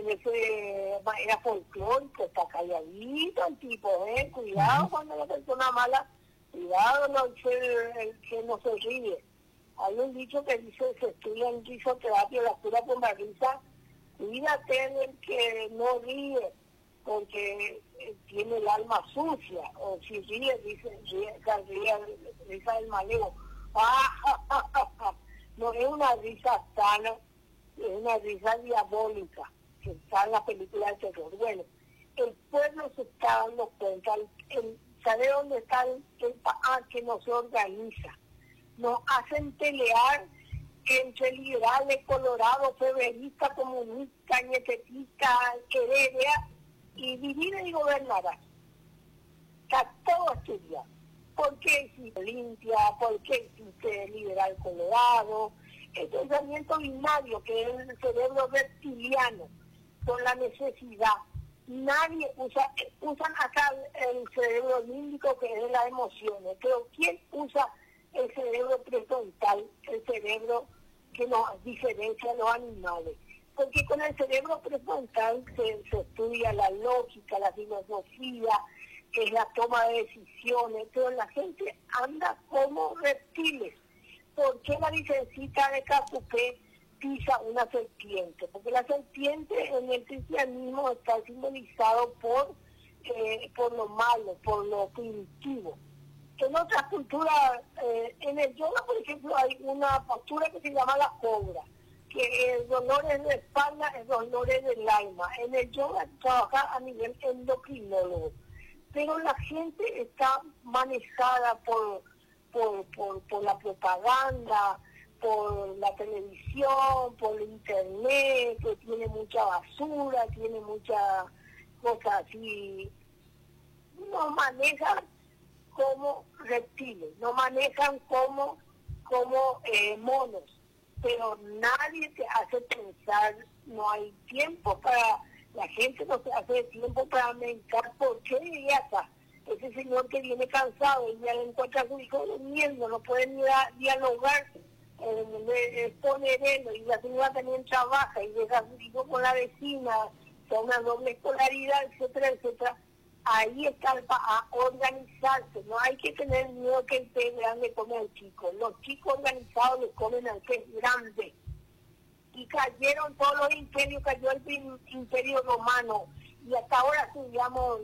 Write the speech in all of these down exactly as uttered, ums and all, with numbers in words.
parece, era folclórico, está calladito el tipo, ¿eh? Cuidado uh-huh. cuando la persona mala, cuidado no, el, el que no se ríe. Hay un dicho que dice, se estudia en risoterapia, la cura con la risa, cuídate del que no ríe, porque eh, tiene el alma sucia, o si ríe, dice, ríe, ríe, risa del maleo. No es una risa sana, es una risa diabólica, que está en la película de terror. Bueno, el pueblo se está dando cuenta, el, el, ¿sabe dónde está el, el ah, que no se organiza? Nos hacen pelear entre liberales, colorados, feveristas, comunistas, ñetetistas, heredia, y vivir y gobernará. Está todo estudiado. ¿Por qué existe limpia? ¿Por qué existe liberal colorado? El pensamiento binario, que es el cerebro reptiliano, con la necesidad. Nadie usa, usan acá el cerebro límbico, que es de las emociones, pero ¿quién usa el cerebro prefrontal, el cerebro que nos diferencia a los animales? Porque con el cerebro prefrontal se, se estudia la lógica, la filosofía, es la toma de decisiones, pero la gente anda como reptiles. ¿Por qué la licencita de Cafupé pisa una serpiente? Porque la serpiente en el cristianismo está simbolizado por, eh, por lo malo, por lo primitivo. En otras culturas, eh, en el yoga, por ejemplo, hay una postura que se llama la cobra, que el dolor es de espalda, el dolor es del alma. En el yoga trabaja a nivel endocrinólogo. Pero la gente está manejada por, por, por, por la propaganda, por la televisión, por el internet, que tiene mucha basura, tiene muchas cosas así. Nos manejan como reptiles, nos manejan como, como eh, monos, pero nadie te hace pensar, no hay tiempo para... La gente no se hace tiempo para meditar por qué llegué acá. Ese señor que viene cansado y ya le encuentra a su hijo durmiendo, no puede ni a, dialogar, eh, le, le pone veneno, y la señora también trabaja y deja a su hijo con la vecina, con una doble escolaridad, etcétera, etcétera. Ahí está el, a organizarse, no hay que tener miedo que el pez grande come al chico. Los chicos organizados le comen al pez grande. Y cayeron todos los imperios, cayó el imperio romano, y hasta ahora estudiamos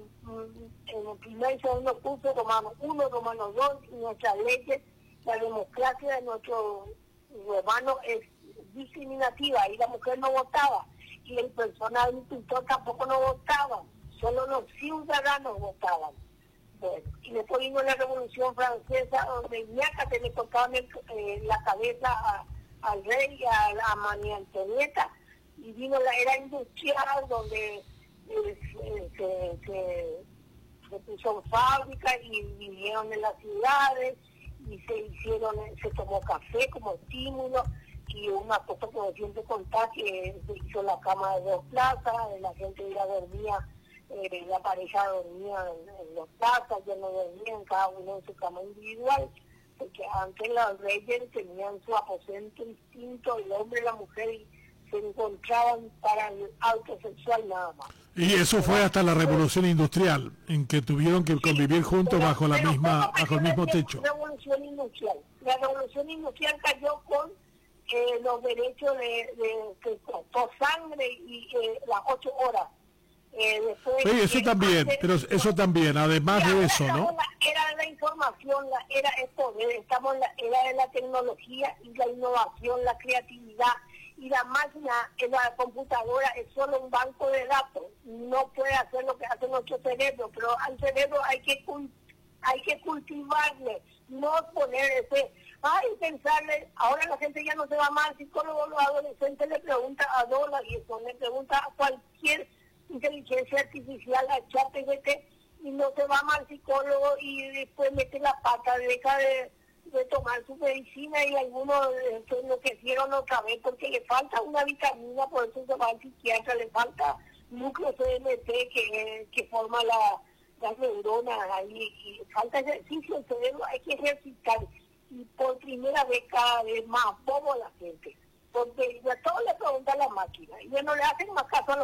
en el primer y segundo curso romano uno, romano dos, y nuestras leyes, la democracia de nuestro romano es discriminativa, y la mujer no votaba, y el personal agricultor tampoco no votaba, solo los ciudadanos votaban. Bueno, y después vino la Revolución Francesa, donde ñácate le cortaban el, eh, la cabeza a al rey, a, a María Antonieta, y vino la era industrial, donde eh, se, se, se puso fábricas y vinieron en las ciudades, y se hicieron, se tomó café como estímulo, y una cosa que siempre contaba, que se hizo la cama de dos plazas, la gente ya dormía, eh, la pareja dormía en, en dos plazas, ya no dormían cada uno en su cama individual, porque antes los reyes tenían su aposento distinto, el hombre y la mujer, y se encontraban para el acto sexual nada más. Y eso fue hasta la Revolución Industrial, en que tuvieron que convivir juntos pero, bajo la misma bajo el mismo techo. Revolución Industrial. La Revolución Industrial cayó con eh, los derechos de, de que costó sangre y eh, las ocho horas. Eh, después, sí, eso también, hacer, pero eso también, además de eso, ¿no? La era de la información, la era de poder, estamos en la era de la tecnología y la innovación, la creatividad, y la máquina, la computadora es solo un banco de datos, no puede hacer lo que hace nuestro cerebro, pero al cerebro hay que hay que cultivarle, no poner ese, ay, pensarle, ahora la gente ya no se va más al psicólogo, los adolescentes le preguntan a dólar y eso, le pregunta a cualquier inteligencia artificial, a ChatGPT, y no se va mal psicólogo, y después mete la pata, deja de, de tomar su medicina, y algunos eh, se enloquecieron otra vez porque le falta una vitamina, por eso se va al psiquiatra, le falta núcleo C M T que, que forma la, las neuronas ahí, y falta ejercicio, el cerebro hay que ejercitar, y por primera vez cada vez más bobo la gente, porque ya todo le pregunta a la máquina, y ya no le hacen más caso a los